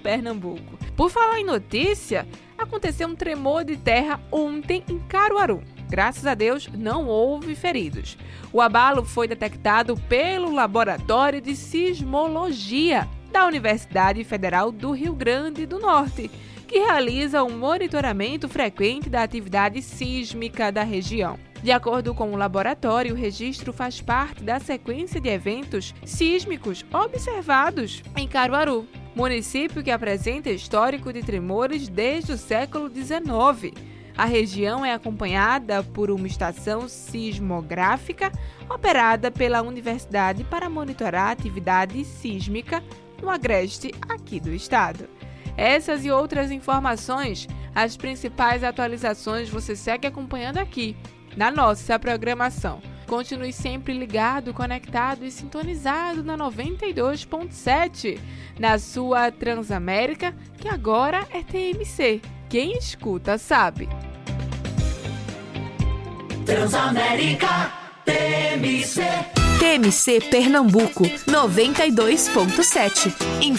Pernambuco. Por falar em notícia, aconteceu um tremor de terra ontem em Caruaru. Graças a Deus, não houve feridos. O abalo foi detectado pelo Laboratório de Sismologia da Universidade Federal do Rio Grande do Norte, que realiza um monitoramento frequente da atividade sísmica da região. De acordo com o laboratório, o registro faz parte da sequência de eventos sísmicos observados em Caruaru, município que apresenta histórico de tremores desde o século XIX. A região é acompanhada por uma estação sismográfica operada pela Universidade para monitorar a atividade sísmica no agreste aqui do estado. Essas e outras informações, as principais atualizações você segue acompanhando aqui na nossa programação. Continue sempre ligado, conectado e sintonizado na 92.7, na sua Transamérica, que agora é TMC. Quem escuta sabe. Transamérica TMC. TMC Pernambuco 92.7.